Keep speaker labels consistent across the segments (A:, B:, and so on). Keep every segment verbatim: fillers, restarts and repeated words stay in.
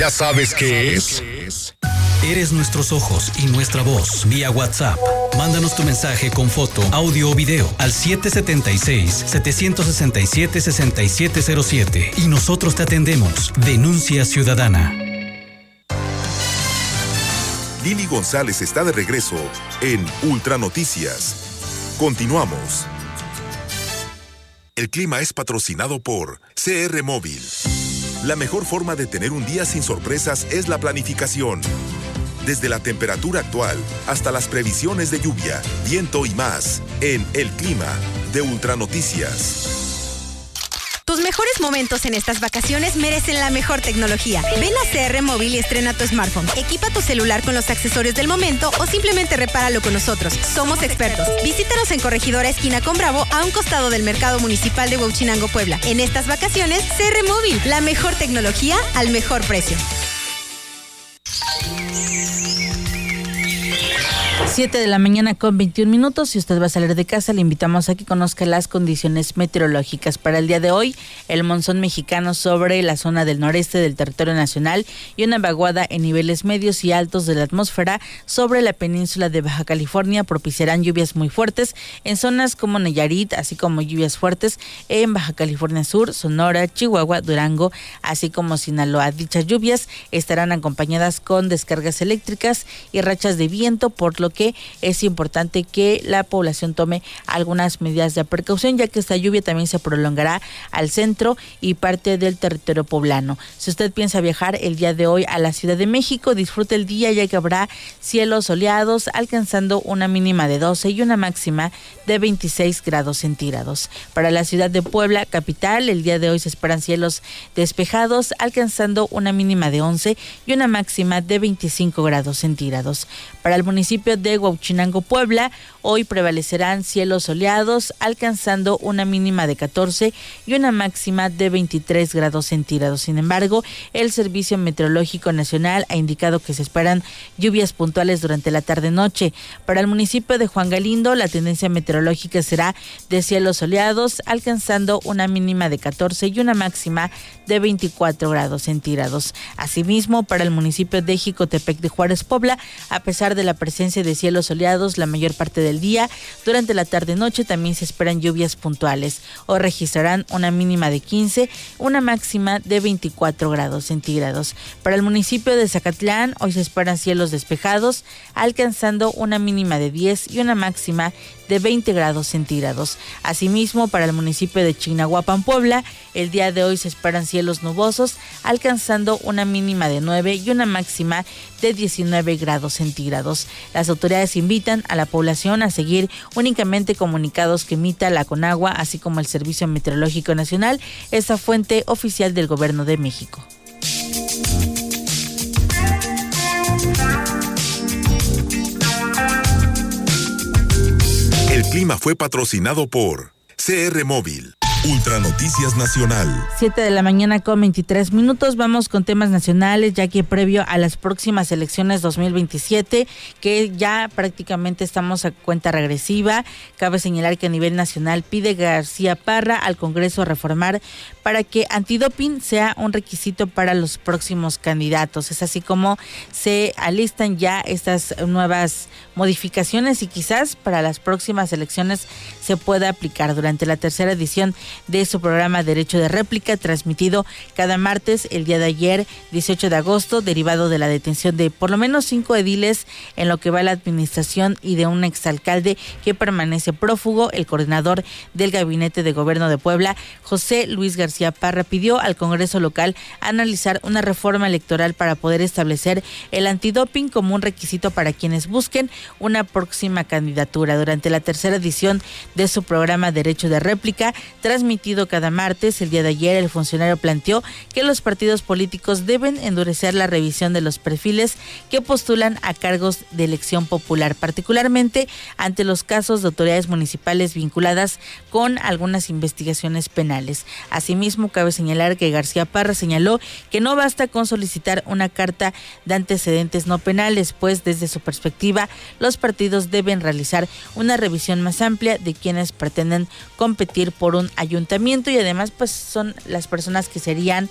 A: ¿Ya sabes qué es? Eres nuestros ojos y nuestra voz. Vía WhatsApp. Mándanos tu mensaje con foto, audio o video al siete siete seis, siete seis siete, seis siete cero siete y nosotros te atendemos. Denuncia ciudadana.
B: Lili González está de regreso en Ultra Noticias. Continuamos. El clima es patrocinado por C R Móvil. La mejor forma de tener un día sin sorpresas es la planificación. Desde la temperatura actual hasta las previsiones de lluvia, viento y más, en El Clima de Ultra Noticias.
C: Tus mejores momentos en estas vacaciones merecen la mejor tecnología. Ven a C R Móvil y estrena tu smartphone. Equipa tu celular con los accesorios del momento o simplemente repáralo con nosotros. Somos expertos. Visítanos en Corregidora Esquina con Bravo, a un costado del Mercado Municipal de Huauchinango, Puebla. En estas vacaciones, C R Móvil, la mejor tecnología al mejor precio.
D: siete de la mañana con veintiún minutos. Si usted va a salir de casa, le invitamos a que conozca las condiciones meteorológicas. Para el día de hoy, el monzón mexicano sobre la zona del noreste del territorio nacional y una vaguada en niveles medios y altos de la atmósfera sobre la península de Baja California propiciarán lluvias muy fuertes en zonas como Nayarit, así como lluvias fuertes en Baja California Sur, Sonora, Chihuahua, Durango, así como Sinaloa. Dichas lluvias estarán acompañadas con descargas eléctricas y rachas de viento, por lo que es importante que la población tome algunas medidas de precaución, ya que esta lluvia también se prolongará al centro y parte del territorio poblano. Si usted piensa viajar el día de hoy a la Ciudad de México, disfrute el día, ya que habrá cielos soleados, alcanzando una mínima de doce y una máxima de veintiséis grados centígrados. Para la ciudad de Puebla, capital, el día de hoy se esperan cielos despejados, alcanzando una mínima de once y una máxima de veinticinco grados centígrados. Para el municipio de Huauchinango, Puebla, hoy prevalecerán cielos soleados, alcanzando una mínima de catorce y una máxima de veintitrés grados centígrados. Sin embargo, el Servicio Meteorológico Nacional ha indicado que se esperan lluvias puntuales durante la tarde-noche. Para el municipio de Juan Galindo, la tendencia meteorológica será de cielos soleados, alcanzando una mínima de catorce y una máxima de veinticuatro grados centígrados. Asimismo, para el municipio de Jicotepec de Juárez, Puebla, a pesar de la presencia de cielos soleados la mayor parte del día, durante la tarde-noche también se esperan lluvias puntuales. Hoy registrarán una mínima de quince, una máxima de veinticuatro grados centígrados. Para el municipio de Zacatlán, hoy se esperan cielos despejados, alcanzando una mínima de diez y una máxima de veinte grados centígrados. Asimismo, para el municipio de Chignahuapan, Puebla, el día de hoy se esperan cielos nubosos, alcanzando una mínima de nueve y una máxima de diecinueve grados centígrados. Las autoridades invitan a la población a seguir únicamente comunicados que emita la Conagua, así como el Servicio Meteorológico Nacional, esa fuente oficial del Gobierno de México.
B: El clima fue patrocinado por C R Móvil. Ultra Noticias Nacional.
D: siete de la mañana con veintitrés minutos. Vamos con temas nacionales, ya que previo a las próximas elecciones dos mil veintisiete, que ya prácticamente estamos a cuenta regresiva, cabe señalar que a nivel nacional pide García Parra al Congreso reformar para que antidoping sea un requisito para los próximos candidatos. Es así como se alistan ya estas nuevas modificaciones y quizás para las próximas elecciones se pueda aplicar. Durante la tercera edición de su programa Derecho de Réplica, transmitido cada martes, el día de ayer, dieciocho de agosto, derivado de la detención de por lo menos cinco ediles en lo que va la administración y de un exalcalde que permanece prófugo, el coordinador del Gabinete de Gobierno de Puebla, José Luis García Parra, pidió al Congreso local analizar una reforma electoral para poder establecer el antidoping como un requisito para quienes busquen una próxima candidatura. Durante la tercera edición de su programa Derecho de Réplica, transmitido cada martes, el día de ayer, el funcionario planteó que los partidos políticos deben endurecer la revisión de los perfiles que postulan a cargos de elección popular, particularmente ante los casos de autoridades municipales vinculadas con algunas investigaciones penales. Asimismo, cabe señalar que García Parra señaló que no basta con solicitar una carta de antecedentes no penales, pues desde su perspectiva, los partidos deben realizar una revisión más amplia de quienes pretenden competir por un ayuntamiento y además pues son las personas que serían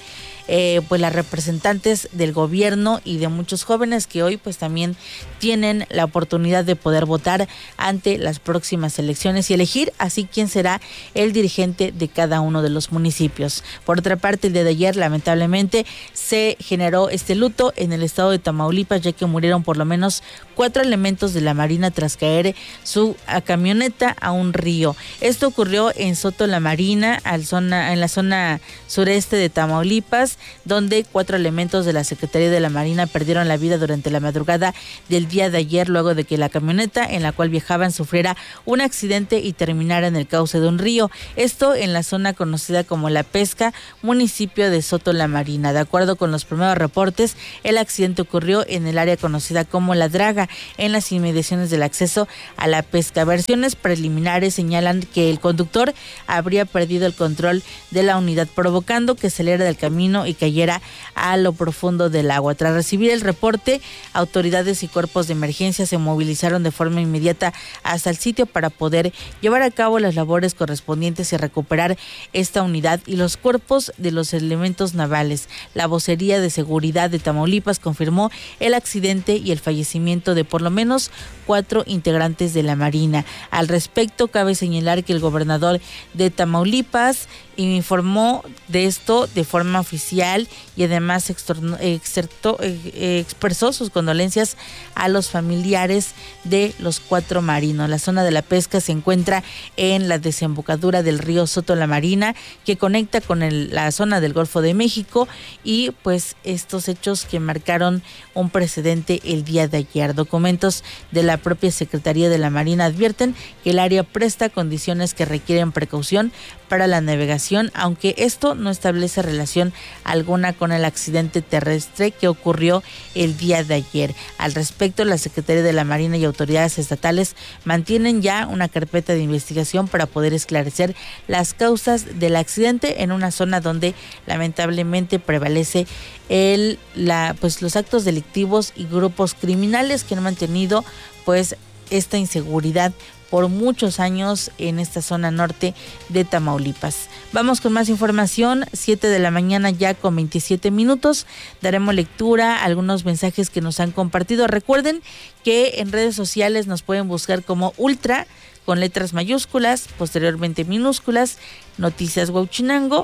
D: eh, pues las representantes del gobierno y de muchos jóvenes que hoy pues también tienen la oportunidad de poder votar ante las próximas elecciones y elegir así quién será el dirigente de cada uno de los municipios. Por otra parte, el día de ayer lamentablemente se generó este luto en el estado de Tamaulipas, ya que murieron por lo menos cuatro elementos de la Marina tras caer su a camioneta a un río. Esto ocurrió en Soto la Marina, al zona, en la zona sureste de Tamaulipas, donde cuatro elementos de la Secretaría de la Marina perdieron la vida durante la madrugada del día de ayer, luego de que la camioneta en la cual viajaban sufriera un accidente y terminara en el cauce de un río. Esto en la zona conocida como La Pesca, municipio de Soto la Marina. De acuerdo con los primeros reportes, el accidente ocurrió en el área conocida como La Draga, en las inmediaciones del acceso a la pesca. Versiones preliminares señalan que el conductor habría perdido el control de la unidad, provocando que saliera del camino y cayera a lo profundo del agua. Tras recibir el reporte, autoridades y cuerpos de emergencia se movilizaron de forma inmediata hasta el sitio para poder llevar a cabo las labores correspondientes y recuperar esta unidad y los cuerpos de los elementos navales. La vocería de seguridad de Tamaulipas confirmó el accidente y el fallecimiento de por lo menos cuatro integrantes de la Marina. Al respecto, cabe señalar que el gobernador de Tamaulipas informó de esto de forma oficial y además extorno, exerto, eh, expresó sus condolencias a los familiares de los cuatro marinos. La zona de La Pesca se encuentra en la desembocadura del río Soto la Marina, que conecta con el, la zona del Golfo de México, y pues estos hechos que marcaron un precedente el día de ayer. Documentos de la propia Secretaría de la Marina advierten que el área presta condiciones que requieren precaución para la navegación, aunque esto no establece relación alguna con el accidente terrestre que ocurrió el día de ayer. Al respecto, la Secretaría de la Marina y autoridades estatales mantienen ya una carpeta de investigación para poder esclarecer las causas del accidente en una zona donde lamentablemente prevalece el la pues los actos delictivos y grupos criminales que han mantenido pues esta inseguridad por muchos años en esta zona norte de Tamaulipas. Vamos con más información, siete de la mañana ya con veintisiete minutos. Daremos lectura a algunos mensajes que nos han compartido. Recuerden que en redes sociales nos pueden buscar como Ultra, con letras mayúsculas, posteriormente minúsculas, Noticias Huauchinango,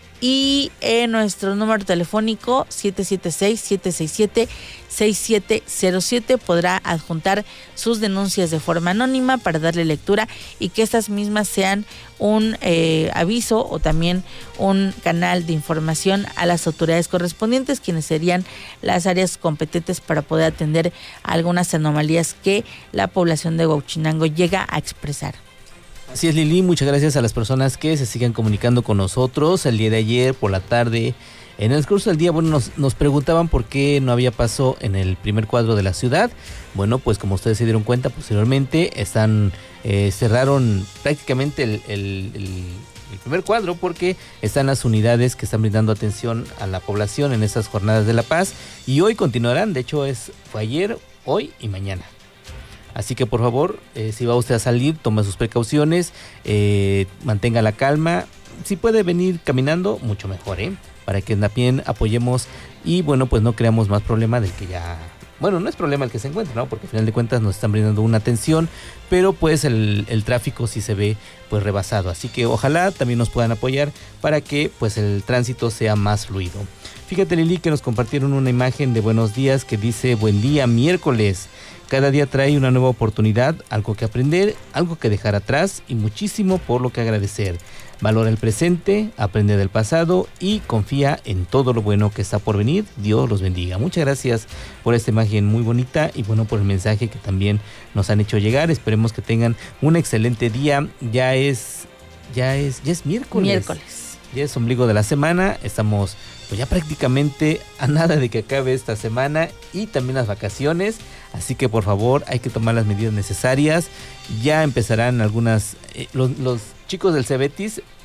D: y en nuestro número telefónico siete siete seis, siete seis siete, seis siete cero siete podrá adjuntar sus denuncias de forma anónima para darle lectura y que estas mismas sean un eh, aviso o también un canal de información a las autoridades correspondientes, quienes serían las áreas competentes para poder atender algunas anomalías que la población de Huauchinango llega a expresar.
E: Así es, Lili, muchas gracias a las personas que se siguen comunicando con nosotros. El día de ayer, por la tarde, en el curso del día, bueno, nos, nos preguntaban por qué no había paso en el primer cuadro de la ciudad. Bueno, pues como ustedes se dieron cuenta, posteriormente están eh, cerraron prácticamente el, el, el, el primer cuadro porque están las unidades que están brindando atención a la población en estas jornadas de la paz, y hoy continuarán. De hecho, es fue ayer, hoy y mañana. Así que por favor, eh, si va usted a salir, tome sus precauciones, eh, mantenga la calma. Si puede venir caminando, mucho mejor, ¿eh? Para que también apoyemos y bueno, pues no creamos más problema del que ya... Bueno, no es problema el que se encuentra, ¿no? Porque al final de cuentas nos están brindando una atención, pero pues el, el tráfico sí se ve pues rebasado. Así que ojalá también nos puedan apoyar para que pues el tránsito sea más fluido. Fíjate, Lili, que nos compartieron una imagen de buenos días que dice: buen día, miércoles. Cada día trae una nueva oportunidad, algo que aprender, algo que dejar atrás y muchísimo por lo que agradecer. Valora el presente, aprende del pasado y confía en todo lo bueno que está por venir. Dios los bendiga. Muchas gracias por esta imagen muy bonita y bueno, por el mensaje que también nos han hecho llegar. Esperemos que tengan un excelente día. Ya es, ya es, ya es miércoles.
D: Miércoles.
E: Ya es ombligo de la semana. Estamos pues ya prácticamente a nada de que acabe esta semana y también las vacaciones. Así que por favor hay que tomar las medidas necesarias. Ya empezarán algunas, eh, los, los chicos del Cebetis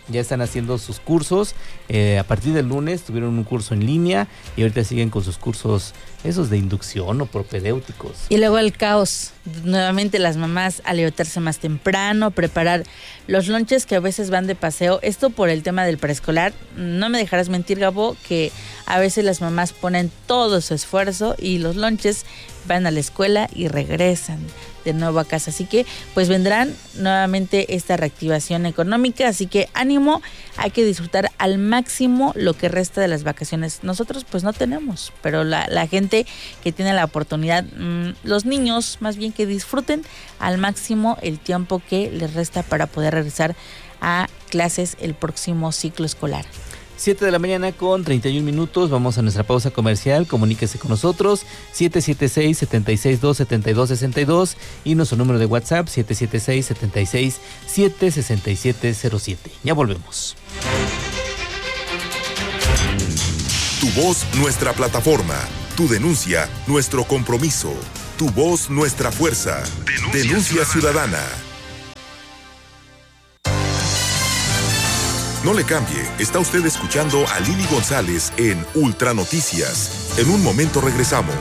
E: ya están haciendo sus cursos. Eh, a partir del lunes tuvieron un curso en línea y ahorita siguen con sus cursos esos de inducción o propedéuticos.
D: Y luego el caos, nuevamente las mamás a levantarse más temprano, preparar los lonches que a veces van de paseo, esto por el tema del preescolar. No me dejarás mentir, Gabo, que a veces las mamás ponen todo su esfuerzo y los lonches van a la escuela y regresan de nuevo a casa, así que pues vendrán nuevamente esta reactivación económica, así que ánimo, hay que disfrutar al máximo lo que resta de las vacaciones. Nosotros pues no tenemos, pero la, la gente que tiene la oportunidad, mmm, los niños más bien, que disfruten al máximo el tiempo que les resta para poder regresar a clases el próximo ciclo escolar.
E: siete de la mañana con treinta y un minutos, vamos a nuestra pausa comercial, comuníquese con nosotros, siete siete seis, siete seis dos, siete dos seis dos y nuestro número de WhatsApp, siete siete seis, siete seis siete, seis siete cero siete. Ya volvemos.
B: Tu voz, nuestra plataforma. Tu denuncia, nuestro compromiso. Tu voz, nuestra fuerza. Denuncia, Denuncia ciudadana. ciudadana. No le cambie, está usted escuchando a Lili González en Ultra Noticias. En un momento regresamos.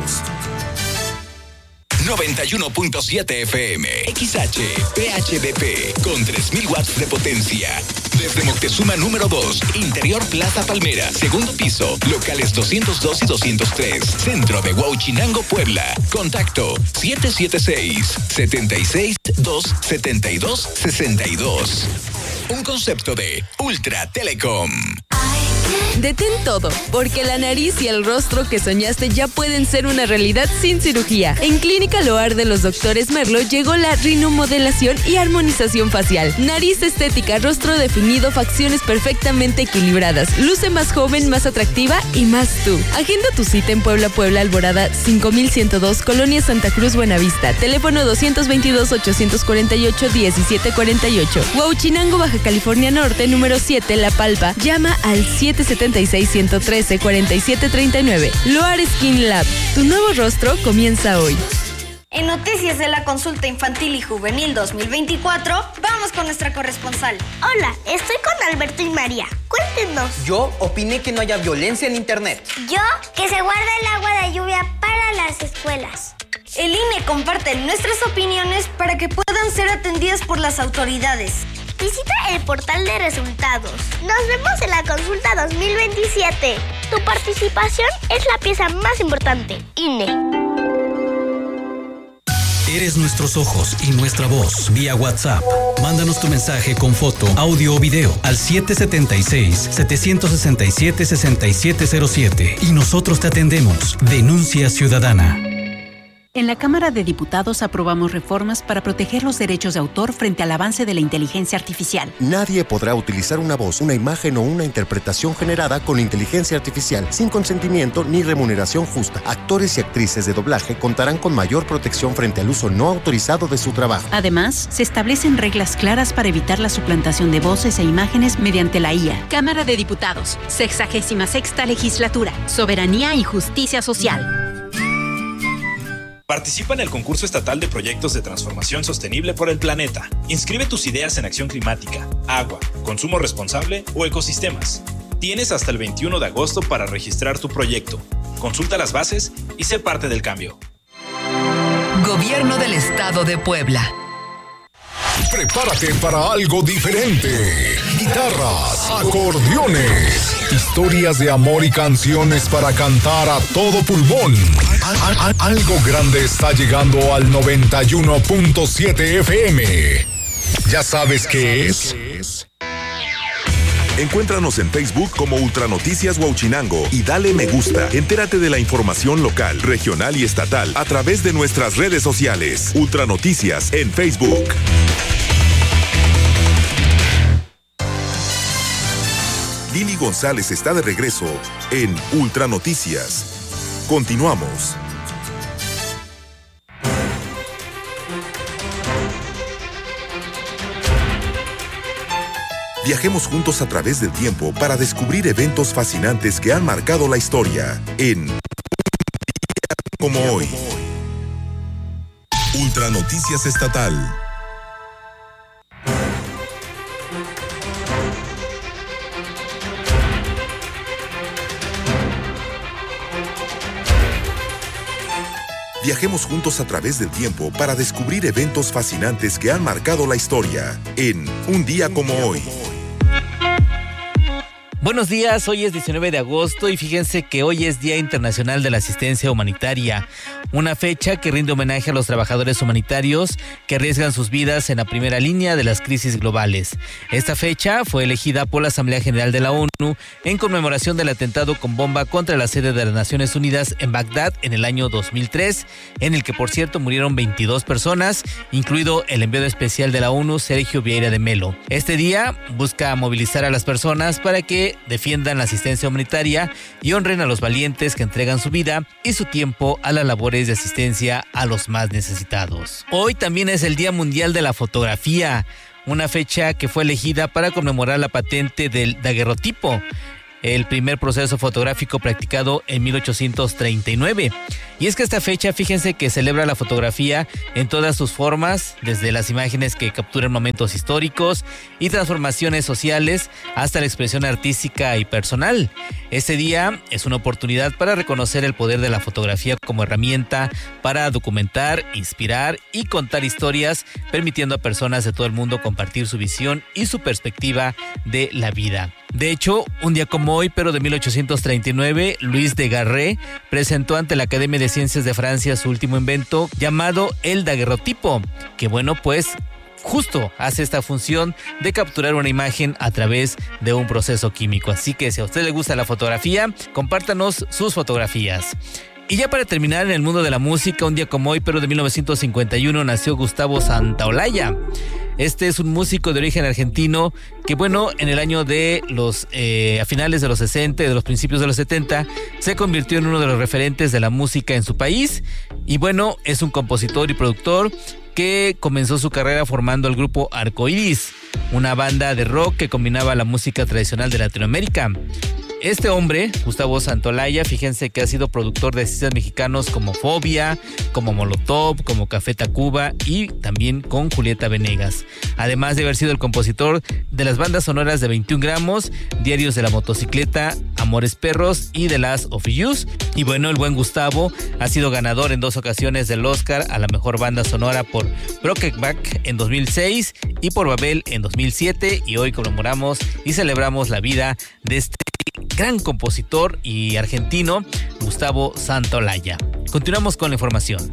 F: noventa y uno punto siete F M, X H, P H D P, con tres mil watts de potencia. Desde Moctezuma número dos, Interior Plaza Palmera, segundo piso, locales doscientos dos y doscientos tres, centro de Huauchinango, Puebla. Contacto siete siete seis, siete seis dos, siete dos seis dos. Un concepto de Ultra Telecom.
G: Detén todo, porque la nariz y el rostro que soñaste ya pueden ser una realidad sin cirugía. En Clínica Loar de los doctores Merlo llegó la rinomodelación y armonización facial. Nariz estética, rostro definido, facciones perfectamente equilibradas. Luce más joven, más atractiva y más tú. Agenda tu cita en Puebla, Puebla, Alborada cinco mil ciento dos, Colonia Santa Cruz, Buenavista. Teléfono dos dos dos, ocho cuatro ocho, uno siete cuatro ocho. Huauchinango, Baja California Norte, número siete, La Palpa. Llama al siete siete seis, uno uno tres, cuatro siete tres nueve. Loar Skin Lab. Tu nuevo rostro comienza hoy.
H: En Noticias de la Consulta Infantil y Juvenil dos mil veinticuatro, vamos con nuestra corresponsal.
I: Hola, estoy con Alberto y María. Cuéntenos.
J: Yo opiné que no haya violencia en internet.
I: Yo, que se guarda el agua de lluvia para las escuelas.
H: El I N E comparte nuestras opiniones para que puedan ser atendidas por las autoridades.
I: Visita el portal de resultados. Nos vemos en la consulta dos mil veintisiete. Tu participación es la pieza más importante. I N E.
A: Eres nuestros ojos y nuestra voz. Vía WhatsApp. Mándanos tu mensaje con foto, audio o video al siete siete seis, siete seis siete, seis siete cero siete y nosotros te atendemos. Denuncia ciudadana.
K: En la Cámara de Diputados aprobamos reformas para proteger los derechos de autor frente al avance de la inteligencia artificial.
L: Nadie podrá utilizar una voz, una imagen o una interpretación generada con inteligencia artificial sin consentimiento ni remuneración justa. Actores y actrices de doblaje contarán con mayor protección frente al uso no autorizado de su trabajo.
K: Además, se establecen reglas claras para evitar la suplantación de voces e imágenes mediante la I A. Cámara de Diputados, sexagésima sexta legislatura, soberanía y justicia social.
M: Participa en el concurso estatal de proyectos de transformación sostenible por el planeta. Inscribe tus ideas en acción climática, agua, consumo responsable o ecosistemas. Tienes hasta el veintiuno de agosto para registrar tu proyecto. Consulta las bases y sé parte del cambio.
N: Gobierno del Estado de Puebla.
O: Prepárate para algo diferente. Guitarras, acordeones, historias de amor y canciones para cantar a todo pulmón. Al- al- algo grande está llegando al noventa y uno punto siete F M. ¿Ya sabes qué es?
B: Encuéntranos en Facebook como Ultranoticias Huauchinango y dale me gusta. Entérate de la información local, regional y estatal a través de nuestras redes sociales. Ultranoticias en Facebook. Lili González está de regreso en Ultranoticias. Continuamos. Viajemos juntos a través del tiempo para descubrir eventos fascinantes que han marcado la historia en como hoy. Ultranoticias Estatal. Viajemos juntos a través del tiempo para descubrir eventos fascinantes que han marcado la historia en Un día como hoy.
E: Buenos días, hoy es diecinueve de agosto y fíjense que hoy es Día Internacional de la Asistencia Humanitaria, una fecha que rinde homenaje a los trabajadores humanitarios que arriesgan sus vidas en la primera línea de las crisis globales. Esta fecha fue elegida por la Asamblea General de la ONU en conmemoración del atentado con bomba contra la sede de las Naciones Unidas en Bagdad en el año dos mil tres, en el que por cierto murieron veintidós personas, incluido el enviado especial de la ONU, Sergio Vieira de Mello. Este día busca movilizar a las personas para que defiendan la asistencia humanitaria y honren a los valientes que entregan su vida y su tiempo a las labores de asistencia a los más necesitados. Hoy también es el Día Mundial de la Fotografía, una fecha que fue elegida para conmemorar la patente del daguerrotipo, el primer proceso fotográfico practicado en mil ochocientos treinta y nueve. Y es que esta fecha, fíjense que celebra la fotografía en todas sus formas, desde las imágenes que capturan momentos históricos y transformaciones sociales hasta la expresión artística y personal. Este día es una oportunidad para reconocer el poder de la fotografía como herramienta para documentar, inspirar y contar historias, permitiendo a personas de todo el mundo compartir su visión y su perspectiva de la vida. De hecho, un día como hoy, pero de mil ochocientos treinta y nueve, Louis Daguerre presentó ante la Academia de Ciencias de Francia su último invento llamado el daguerrotipo, que bueno, pues justo hace esta función de capturar una imagen a través de un proceso químico. Así que si a usted le gusta la fotografía, compártanos sus fotografías. Y ya para terminar, en el mundo de la música, un día como hoy, pero de mil novecientos cincuenta y uno, nació Gustavo Santaolalla. Este es un músico de origen argentino que, bueno, en el año de los, eh, a finales de los sesenta, de los principios de los setenta, se convirtió en uno de los referentes de la música en su país. Y bueno, es un compositor y productor que comenzó su carrera formando el grupo Arcoiris, una banda de rock que combinaba la música tradicional de Latinoamérica. Este hombre, Gustavo Santaolalla, fíjense que ha sido productor de artistas mexicanos como Fobia, como Molotov, como Café Tacuba y también con Julieta Venegas. Además de haber sido el compositor de las bandas sonoras de veintiún gramos, Diarios de la Motocicleta, Amores Perros y The Last of Us. Y bueno, el buen Gustavo ha sido ganador en dos ocasiones del Oscar a la mejor banda sonora por Brokeback en dos mil seis y por Babel en dos mil siete. Y hoy conmemoramos y celebramos la vida de este gran compositor y argentino, Gustavo Santaolalla. Continuamos con la información.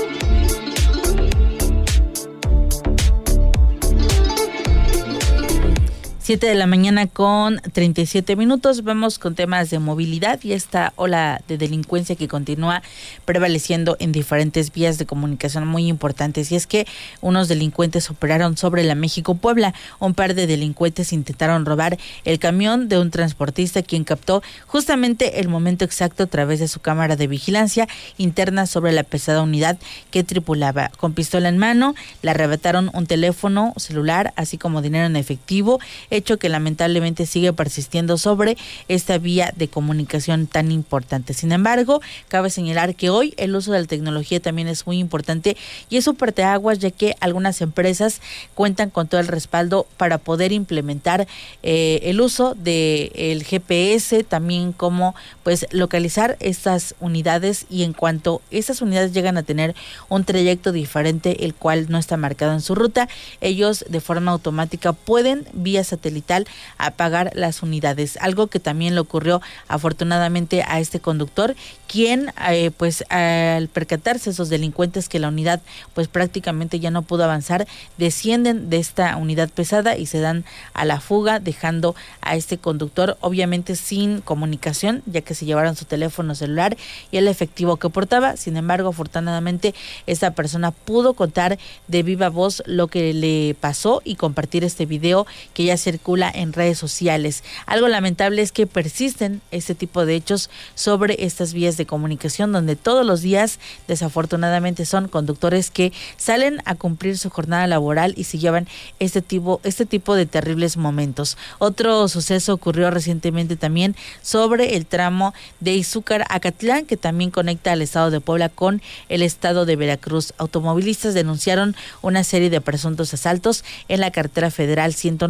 D: siete de la mañana con treinta y siete minutos. Vamos con temas de movilidad y esta ola de delincuencia que continúa prevaleciendo en diferentes vías de comunicación muy importantes. Y es que unos delincuentes operaron sobre la México-Puebla. Un par de delincuentes intentaron robar el camión de un transportista, quien captó justamente el momento exacto a través de su cámara de vigilancia interna sobre la pesada unidad que tripulaba. Con pistola en mano, le arrebataron un teléfono celular, así como dinero en efectivo, hecho que lamentablemente sigue persistiendo sobre esta vía de comunicación tan importante. Sin embargo, cabe señalar que hoy el uso de la tecnología también es muy importante y es un parteaguas, ya que algunas empresas cuentan con todo el respaldo para poder implementar eh, el uso del G P S, también como pues localizar estas unidades, y en cuanto estas unidades llegan a tener un trayecto diferente, el cual no está marcado en su ruta, ellos de forma automática pueden vía satelital apagar las unidades, algo que también le ocurrió afortunadamente a este conductor, quien eh, pues al percatarse esos delincuentes que la unidad pues prácticamente ya no pudo avanzar, descienden de esta unidad pesada y se dan a la fuga, dejando a este conductor obviamente sin comunicación, ya que se llevaron su teléfono celular y el efectivo que portaba. Sin embargo, afortunadamente esta persona pudo contar de viva voz lo que le pasó y compartir este video que ya circula en redes sociales. Algo lamentable es que persisten este tipo de hechos sobre estas vías de comunicación, donde todos los días desafortunadamente son conductores que salen a cumplir su jornada laboral y se llevan este tipo, este tipo de terribles momentos. Otro suceso ocurrió recientemente también sobre el tramo de Izúcar a Catlán, que también conecta al estado de Puebla con el estado de Veracruz. Automovilistas denunciaron una serie de presuntos asaltos en la carretera federal ciento noventa,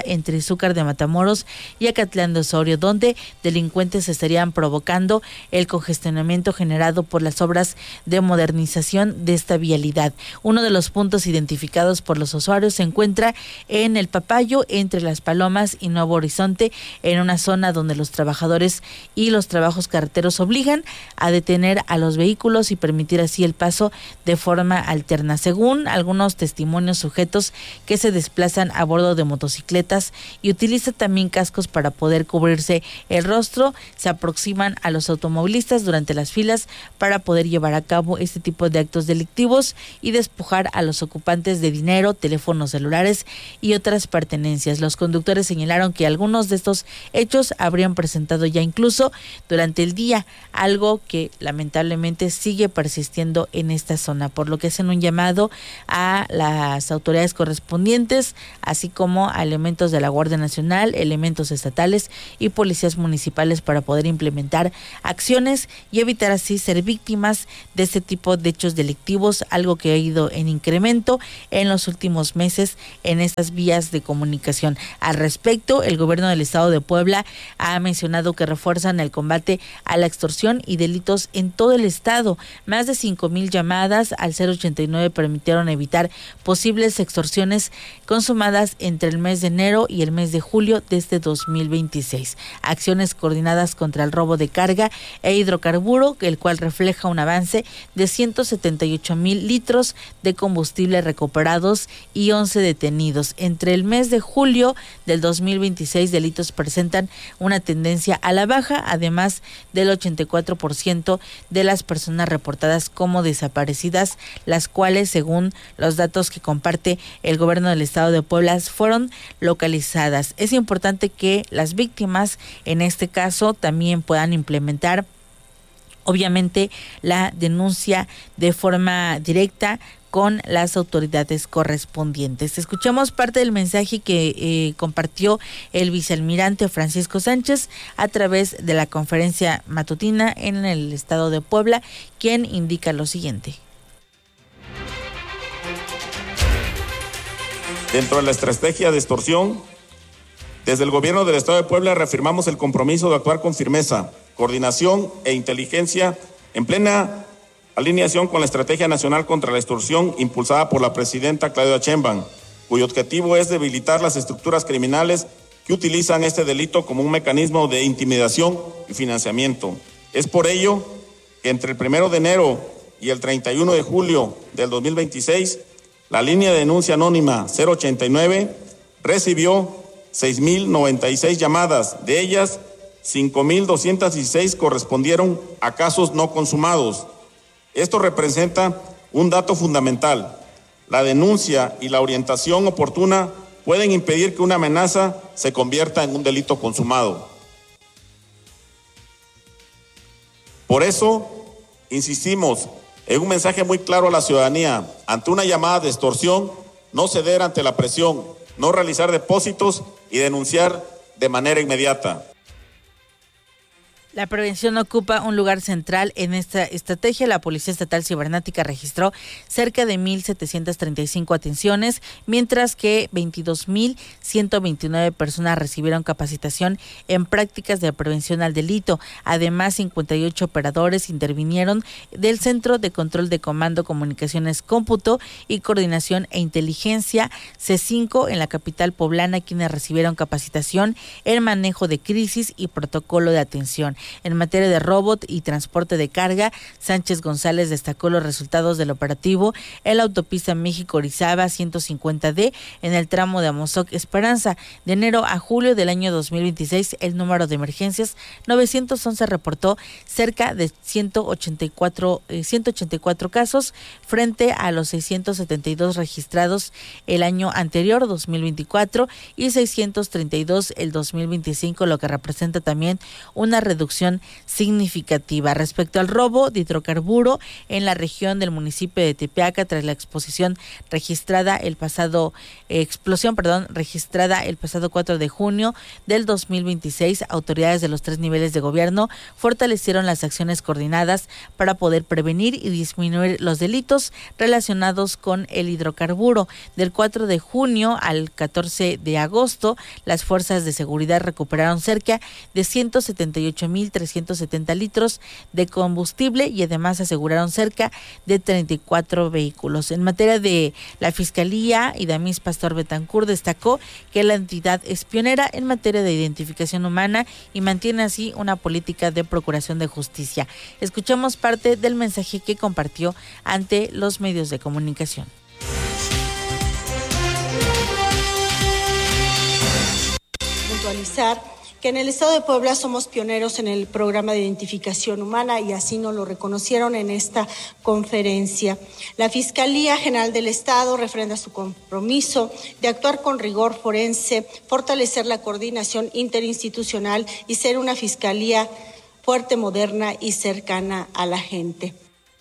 D: entre Izúcar de Matamoros y Acatlán de Osorio, donde delincuentes estarían provocando el congestionamiento generado por las obras de modernización de esta vialidad. Uno de los puntos identificados por los usuarios se encuentra en el Papayo, entre Las Palomas y Nuevo Horizonte, en una zona donde los trabajadores y los trabajos carreteros obligan a detener a los vehículos y permitir así el paso de forma alterna. Según algunos testimonios, sujetos que se desplazan a bordo de motocicletas y utilizan también cascos para poder cubrirse el rostro, se aproximan a los automovilistas durante las filas para poder llevar a cabo este tipo de actos delictivos y despojar a los ocupantes de dinero, teléfonos celulares y otras pertenencias. Los conductores señalaron que algunos de estos hechos habrían presentado ya incluso durante el día, algo que lamentablemente sigue persistiendo en esta zona, por lo que hacen un llamado a las autoridades correspondientes, así como a elementos de la Guardia Nacional, elementos estatales y policías municipales para poder implementar acciones y evitar así ser víctimas de este tipo de hechos delictivos, algo que ha ido en incremento en los últimos meses en estas vías de comunicación. Al respecto, el gobierno del estado de Puebla ha mencionado que refuerzan el combate a la extorsión y delitos en todo el estado. Más de cinco mil llamadas al cero ochenta y nueve permitieron evitar posibles extorsiones consumadas entre el mes de enero y el mes de julio de este dos mil veintiséis. Acciones coordinadas contra el robo de carga e hidrocarburo, el cual refleja un avance de ciento setenta y ocho mil litros de combustible recuperados y once detenidos. Entre el mes de julio del dos mil veintiséis, delitos presentan una tendencia a la baja, además del ochenta y cuatro por ciento de las personas reportadas como desaparecidas, las cuales, según los datos que comparte el gobierno del estado de Puebla, fueron localizadas. Es importante que las víctimas, en este caso, también puedan implementar, obviamente, la denuncia de forma directa con las autoridades correspondientes. Escuchamos parte del mensaje que eh, compartió el vicealmirante Francisco Sánchez a través de la conferencia matutina en el estado de Puebla, quien indica lo siguiente.
P: Dentro de la estrategia de extorsión, desde el gobierno del estado de Puebla reafirmamos el compromiso de actuar con firmeza, coordinación e inteligencia en plena alineación con la Estrategia Nacional contra la Extorsión impulsada por la presidenta Claudia Sheinbaum, cuyo objetivo es debilitar las estructuras criminales que utilizan este delito como un mecanismo de intimidación y financiamiento. Es por ello que entre el primero de enero y el treinta y uno de julio del dos mil veintiséis, la línea de denuncia anónima cero ochenta y nueve recibió seis mil noventa y seis llamadas, de ellas cinco mil doscientos dieciséis correspondieron a casos no consumados. Esto representa un dato fundamental. La denuncia y la orientación oportuna pueden impedir que una amenaza se convierta en un delito consumado. Por eso, insistimos en un mensaje muy claro a la ciudadanía: ante una llamada de extorsión, no ceder ante la presión, no realizar depósitos y denunciar de manera inmediata.
D: La prevención ocupa un lugar central en esta estrategia. La Policía Estatal Cibernética registró cerca de mil setecientas treinta y cinco atenciones, mientras que veintidós mil ciento veintinueve personas recibieron capacitación en prácticas de prevención al delito. Además, cincuenta y ocho operadores intervinieron del Centro de Control de Comando, Comunicaciones, Cómputo y Coordinación e Inteligencia, C cinco, en la capital poblana, quienes recibieron capacitación en manejo de crisis y protocolo de atención. En materia de robot y transporte de carga, Sánchez González destacó los resultados del operativo en la autopista México-Orizaba ciento cincuenta D en el tramo de Amozoc Esperanza. De enero a julio del año dos mil veintiséis, el número de emergencias novecientos once reportó cerca de ciento ochenta y cuatro, eh, ciento ochenta y cuatro casos frente a los seiscientos setenta y dos registrados el año anterior, dos mil veinticuatro, y seiscientos treinta y dos el dos mil veinticinco, lo que representa también una reducción reducción significativa. Respecto al robo de hidrocarburo en la región del municipio de Tepeaca, tras la exposición registrada el pasado, eh, explosión, perdón, registrada el pasado cuatro de junio del dos mil veintiséis, autoridades de los tres niveles de gobierno fortalecieron las acciones coordinadas para poder prevenir y disminuir los delitos relacionados con el hidrocarburo. Del cuatro de junio al catorce de agosto, las fuerzas de seguridad recuperaron cerca de ciento setenta y ocho mil trescientos setenta litros de combustible y además aseguraron cerca de treinta y cuatro vehículos. En materia de la Fiscalía, Idamis Pastor Betancur destacó que la entidad es pionera en materia de identificación humana y mantiene así una política de procuración de justicia. Escuchamos parte del mensaje que compartió ante los medios de comunicación.
Q: Puntualizar que en el estado de Puebla somos pioneros en el programa de identificación humana y así nos lo reconocieron en esta conferencia. La Fiscalía General del Estado refrenda su compromiso de actuar con rigor forense, fortalecer la coordinación interinstitucional y ser una fiscalía fuerte, moderna y cercana a la gente.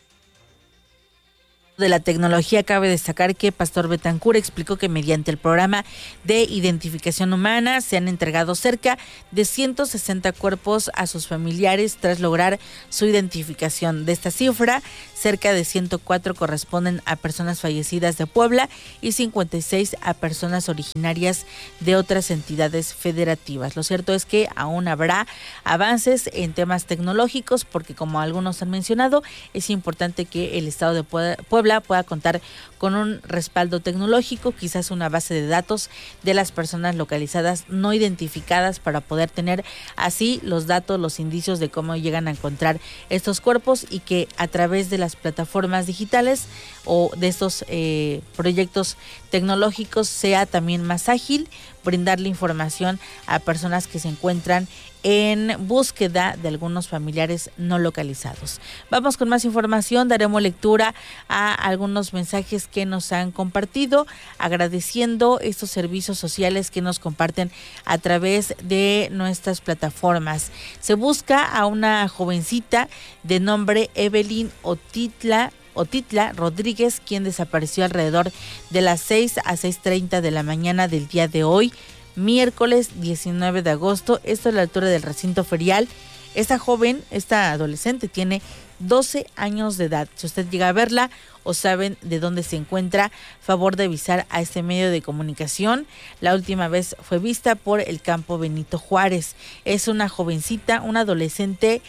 D: De la tecnología, cabe destacar que Pastor Betancur explicó que mediante el programa de identificación humana se han entregado cerca de ciento sesenta cuerpos a sus familiares tras lograr su identificación. De esta cifra, cerca de ciento cuatro corresponden a personas fallecidas de Puebla y cincuenta y seis a personas originarias de otras entidades federativas. Lo cierto es que aún habrá avances en temas tecnológicos porque, como algunos han mencionado, es importante que el estado de Puebla pueda contar con un respaldo tecnológico, quizás una base de datos de las personas localizadas no identificadas para poder tener así los datos, los indicios de cómo llegan a encontrar estos cuerpos y que a través de las plataformas digitales o de estos eh, proyectos tecnológicos sea también más ágil brindarle información a personas que se encuentran en búsqueda de algunos familiares no localizados. Vamos con más información, daremos lectura a algunos mensajes que nos han compartido, agradeciendo estos servicios sociales que nos comparten a través de nuestras plataformas. Se busca a una jovencita de nombre Evelyn Otitla Otitla Rodríguez, quien desapareció alrededor de las seis a seis treinta de la mañana del día de hoy, miércoles diecinueve de agosto, esto a la altura del recinto ferial. Esta joven, esta adolescente, tiene doce años de edad. Si usted llega a verla o saben de dónde se encuentra, favor de avisar a este medio de comunicación. La última vez fue vista por el campo Benito Juárez. Es una jovencita, una adolescente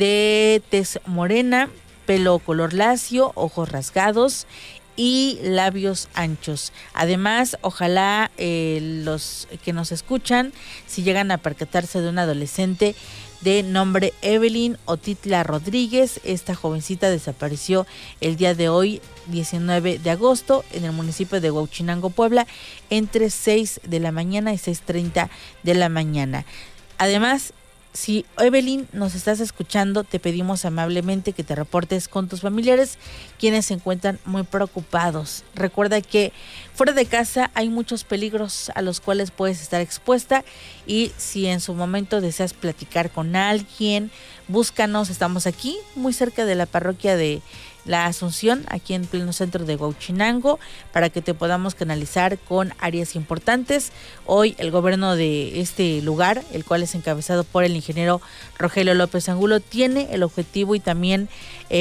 D: de tez morena, pelo color lacio, ojos rasgados y labios anchos. Además, ojalá eh, los que nos escuchan, si llegan a percatarse de una adolescente de nombre Evelyn Otitla Rodríguez, esta jovencita desapareció el día de hoy, diecinueve de agosto, en el municipio de Huauchinango, Puebla, entre seis de la mañana y seis treinta de la mañana. Además, si Evelyn nos estás escuchando, te pedimos amablemente que te reportes con tus familiares, quienes se encuentran muy preocupados. Recuerda que fuera de casa hay muchos peligros a los cuales puedes estar expuesta y si en su momento deseas platicar con alguien, búscanos, estamos aquí muy cerca de la parroquia de La Asunción, aquí en pleno centro de Huauchinango, para que te podamos canalizar con áreas importantes. Hoy el gobierno de este lugar, el cual es encabezado por el ingeniero Rogelio López Angulo, tiene el objetivo y también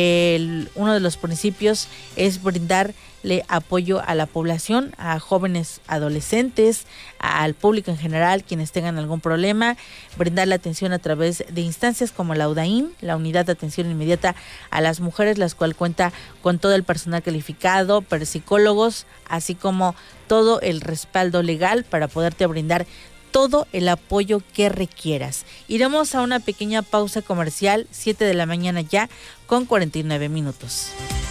D: el, uno de los principios es brindarle apoyo a la población, a jóvenes adolescentes, al público en general, quienes tengan algún problema, brindarle atención a través de instancias como la UDAIN, la Unidad de Atención Inmediata a las Mujeres, la cual cuenta con todo el personal calificado, psicólogos, así como todo el respaldo legal para poderte brindar todo el apoyo que requieras. Iremos a una pequeña pausa comercial, siete de la mañana ya, con cuarenta y nueve minutos.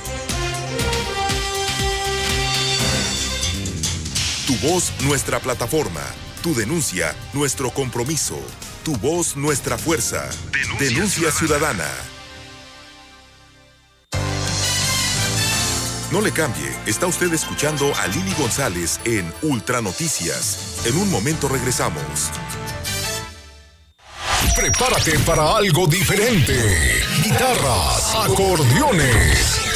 B: Tu voz, nuestra plataforma. Tu denuncia, nuestro compromiso. Tu voz, nuestra fuerza. Denuncia, Denuncia ciudadana. ciudadana. No le cambie, está usted escuchando a Lili González en Ultra Noticias. En un momento regresamos.
O: Prepárate para algo diferente. Guitarras, acordeones